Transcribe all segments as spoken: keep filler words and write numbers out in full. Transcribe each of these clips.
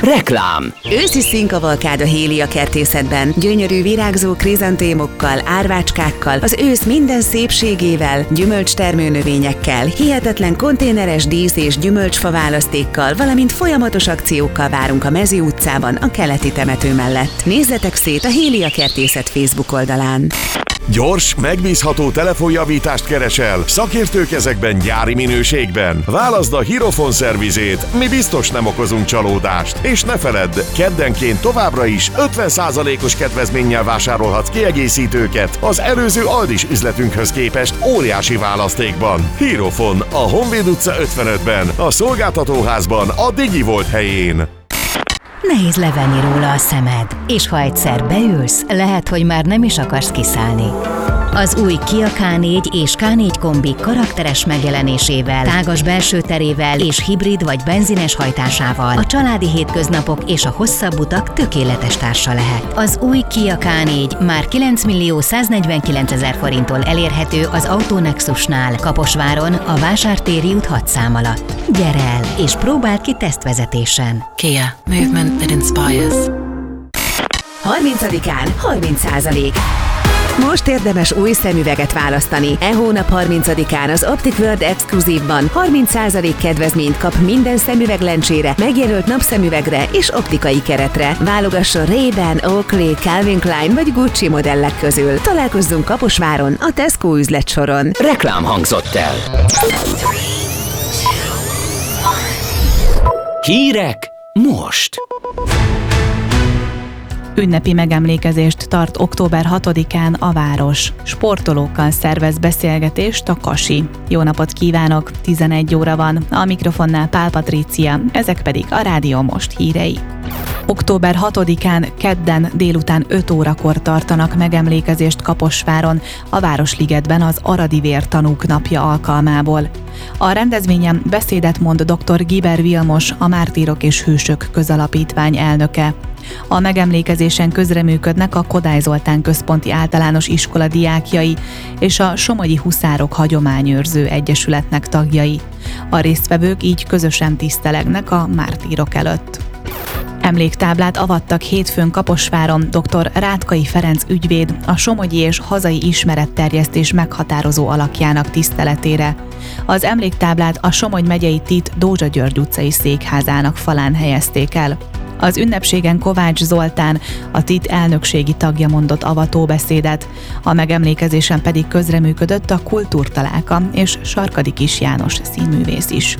Reklám. Őszi színkavalkád a Hélia kertészetben. Gyönyörű virágzó krizantémokkal, árvácskákkal, az ősz minden szépségével, gyümölcstermő növényekkel, hihetetlen konténeres dísz- és gyümölcsfa választékkal, valamint folyamatos akciókkal várunk a Mezi utcában, a keleti temető mellett. Nézzetek szét a Hélia kertészet Facebook oldalán. Gyors, megbízható telefonjavítást keresel? Szakértő kezekben, gyári minőségben? Válaszd a Hirofon szervizét, mi biztos nem okozunk csalódást. És ne feledd, keddenként továbbra is ötven százalékos kedvezménnyel vásárolhatsz kiegészítőket az előző Aldis üzletünkhöz képest óriási választékban. Hirofon, a Honvéd utca ötvenötben, a szolgáltatóházban, a DigiVolt helyén. Nehéz levenni róla a szemed, és ha egyszer beülsz, lehet, hogy már nem is akarsz kiszállni. Az új Kia ká négy és ká négy kombi karakteres megjelenésével, tágas belső terével és hibrid vagy benzines hajtásával a családi hétköznapok és a hosszabb utak tökéletes társa lehet. Az új Kia ká négy már kilencmillió száznegyvenkilencezer forinttól elérhető az Autonexusnál, Kaposváron, a Vásártéri út hat szám alatt. Gyere el és próbáld ki tesztvezetésen. Kia. Movement that inspires. harmincadikán harminc százalék. Most érdemes új szemüveget választani. E hónap harmincadikán az Optic World Exclusive-ban harminc százalék kedvezményt kap minden szemüveglencsére, megjelölt napszemüvegre és optikai keretre. Válogasson Ray-Ban, Oakley, Calvin Klein vagy Gucci modellek közül. Találkozzunk Kaposváron, a Tesco üzletsoron. Reklám hangzott el. Hírek most. Ünnepi megemlékezést tart október hatodikán a város. Sportolókkal szervez beszélgetést a Kasi. Jó napot kívánok! tizenegy óra van, a mikrofonnál Pál Patrícia, ezek pedig a Rádió Most hírei. október hatodikán kedden délután öt órakor tartanak megemlékezést Kaposváron, a Városligetben az Aradi Vértanúk napja alkalmából. A rendezvényen beszédet mond dr. Giber Vilmos, a Mártírok és Hősök Közalapítvány elnöke. A megemlékezésen közreműködnek a Kodály Zoltán Központi Általános Iskola diákjai és a Somogyi Huszárok Hagyományőrző Egyesületnek tagjai. A résztvevők így közösen tisztelegnek a mártírok előtt. Emléktáblát avattak hétfőn Kaposváron dr. Rátkai Ferenc ügyvéd a somogyi és hazai ismeretterjesztés meghatározó alakjának tiszteletére. Az emléktáblát a Somogy megyei Tit Dózsa György utcai székházának falán helyezték el. Az ünnepségen Kovács Zoltán, a Tit elnökségi tagja mondott avatóbeszédet, a megemlékezésen pedig közreműködött a Kultúrtalálka és Sarkadi Kis János színművész is.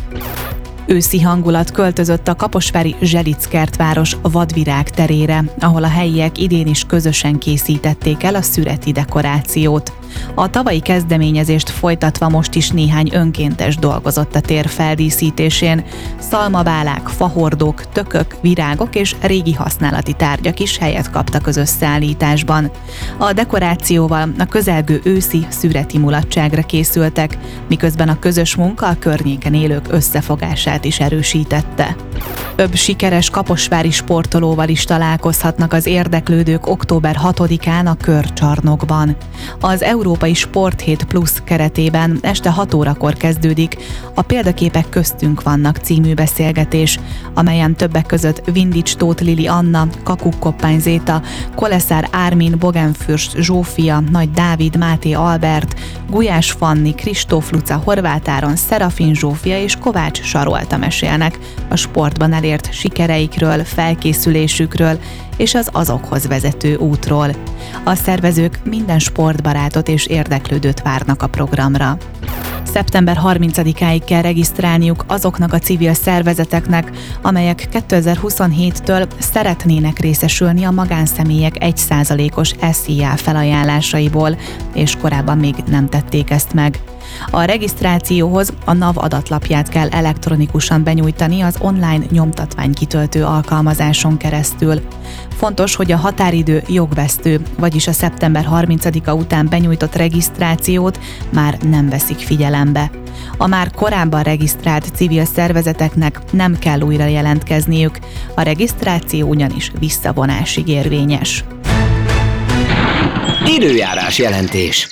Őszi hangulat költözött a kaposvári Zselic-kertváros Vadvirág terére, ahol a helyiek idén is közösen készítették el a szüreti dekorációt. A tavalyi kezdeményezést folytatva most is néhány önkéntes dolgozott a tér feldíszítésén. Szalmabálák, fahordók, tökök, virágok és régi használati tárgyak is helyet kaptak az összeállításban. A dekorációval a közelgő őszi szüreti mulatságra készültek, miközben a közös munka a környéken élők összefogását is erősítette. Több sikeres kaposvári sportolóval is találkozhatnak az érdeklődők október hatodikán a Körcsarnokban. Az Európai Sporthét Plusz keretében este hat órakor kezdődik a Példaképek köztünk vannak című beszélgetés, amelyen többek között Vindics Tóth Lili Anna, Kakuk Koppány Zéta, Koleszár Ármin, Bogenfürst Zsófia, Nagy Dávid, Máté Albert, Gulyás Fanni, Kristóf Luca, Horváth Áron, Szerafin Zsófia és Kovács Sarolta mesélnek a sportban elért sikereikről, felkészülésükről és az azokhoz vezető útról. A szervezők minden sportbarátot és érdeklődőt várnak a programra. szeptember harmincadikáig kell regisztrálniuk azoknak a civil szervezeteknek, amelyek kétezer-huszonhéttől szeretnének részesülni a magánszemélyek egy százalékos es zé á felajánlásaiból, és korábban még nem tették ezt meg. A regisztrációhoz a NAV adatlapját kell elektronikusan benyújtani az online nyomtatványkitöltő alkalmazáson keresztül. Fontos, hogy a határidő jogvesztő, vagyis a szeptember harmincadika után benyújtott regisztrációt már nem veszik figyelembe. A már korábban regisztrált civil szervezeteknek nem kell újra jelentkezniük, a regisztráció ugyanis visszavonásig érvényes. Időjárás jelentés.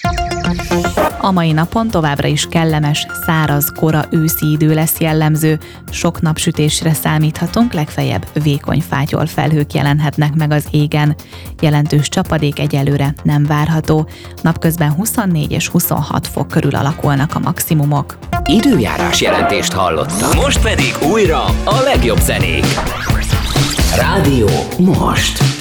A mai napon továbbra is kellemes, száraz, kora őszi idő lesz jellemző. Sok napsütésre számíthatunk, legfeljebb vékony fátyolfelhők jelenhetnek meg az égen. Jelentős csapadék egyelőre nem várható. Napközben huszonnégy és huszonhat fok körül alakulnak a maximumok. Időjárás jelentést hallottak. Most pedig újra a legjobb zenék. Rádió Most.